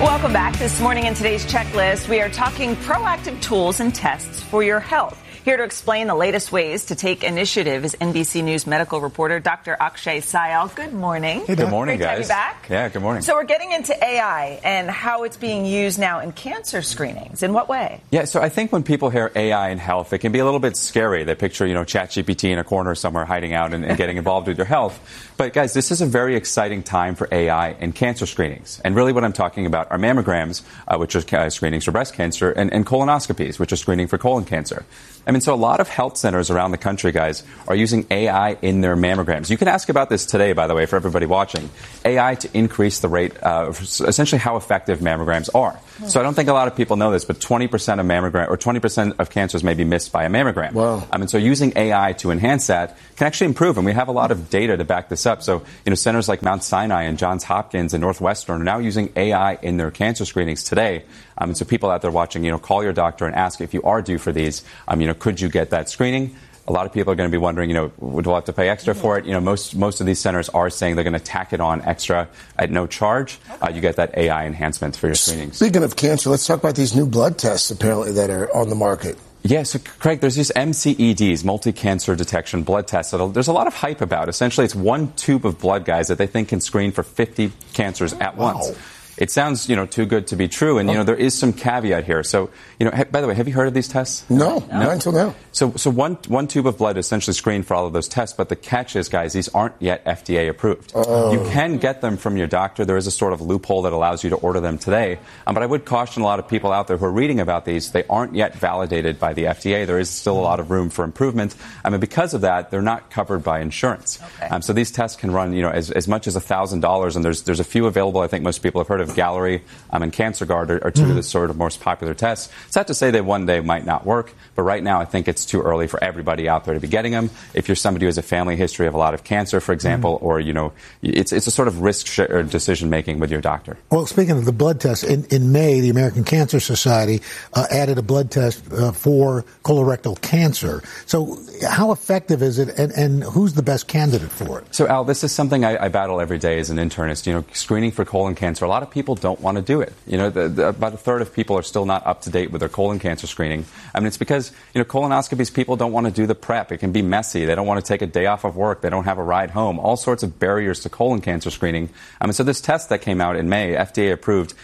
Welcome back. This morning in today's checklist, we are talking proactive tools and tests for your health. Here to explain the latest ways to take initiative is NBC News medical reporter Dr. Akshay Syal. Good morning. Hey, good morning, Great guys. To have you back. Yeah, good morning. So we're getting into AI and how it's being used now in cancer screenings. In what way? Yeah, so I think when people hear AI in health, it can be a little bit scary. They picture, ChatGPT in a corner somewhere hiding out and getting involved with your health. But guys, this is a very exciting time for AI in cancer screenings. And really what I'm talking about are mammograms, which are screenings for breast cancer, and colonoscopies, which are screening for colon cancer. I mean, so a lot of health centers around the country, guys, are using AI in their mammograms. You can ask about this today, by the way, for everybody watching. AI to increase the rate of essentially how effective mammograms are. So I don't think a lot of people know this, but 20% of mammogram or 20% of cancers may be missed by a mammogram. Wow. And so using AI to enhance that can actually improve. And we have a lot of data to back this up. So, centers like Mount Sinai and Johns Hopkins and Northwestern are now using AI in their cancer screenings today. And so people out there watching, call your doctor and ask if you are due for these, could you get that screening? A lot of people are going to be wondering, would we have to pay extra for it? Most of these centers are saying they're going to tack it on extra at no charge. You get that AI enhancement for your screenings. Speaking of cancer, let's talk about these new blood tests apparently that are on the market. Yeah, so Craig, there's these MCEDs, multi-cancer detection blood tests. There's a lot of hype about. Essentially, it's one tube of blood, guys, that they think can screen for 50 cancers at once. It sounds, too good to be true. And, there is some caveat here. So, by the way, have you heard of these tests? No, not until now. So one tube of blood is essentially screened for all of those tests. But the catch is, guys, these aren't yet FDA approved. You can get them from your doctor. There is a sort of loophole that allows you to order them today. But I would caution a lot of people out there who are reading about these. They aren't yet validated by the FDA. There is still a lot of room for improvement. Because of that, they're not covered by insurance. Okay. So these tests can run, as much as $1,000. And there's a few available. I think most people have heard of Gallery and CancerGuard are two of the sort of most popular tests. It's not to say that one day might not work, but right now I think it's too early for everybody out there to be getting them. If you're somebody who has a family history of a lot of cancer, for example, or, it's a sort of risk or decision making with your doctor. Well, speaking of the blood test, in May, the American Cancer Society added a blood test for colorectal cancer. So how effective is it, and who's the best candidate for it? So, Al, this is something I battle every day as an internist. Screening for colon cancer, a lot of people don't want to do it. About a third of people are still not up to date with their colon cancer screening. It's because, colonoscopies, people don't want to do the prep. It can be messy. They don't want to take a day off of work. They don't have a ride home. All sorts of barriers to colon cancer screening. So this test that came out in May, FDA approved,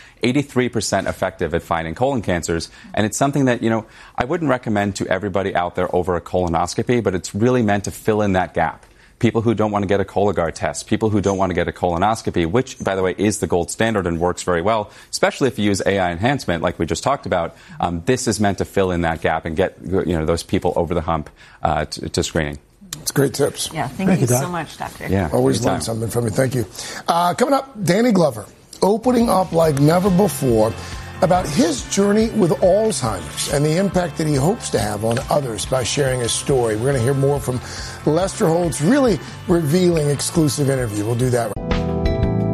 83% effective at finding colon cancers. And it's something that, I wouldn't recommend to everybody out there over a colonoscopy, but it's really meant to fill in that gap. People who don't want to get a Cologuard test, people who don't want to get a colonoscopy, which, by the way, is the gold standard and works very well, especially if you use AI enhancement like we just talked about. This is meant to fill in that gap and get those people over the hump to screening. It's great tips. Yeah, thank you so much, Doctor. Yeah, always learn something from you. Thank you. Coming up, Danny Glover opening up like never before about his journey with Alzheimer's and the impact that he hopes to have on others by sharing his story. We're going to hear more from Lester Holt's really revealing exclusive interview. We'll do that.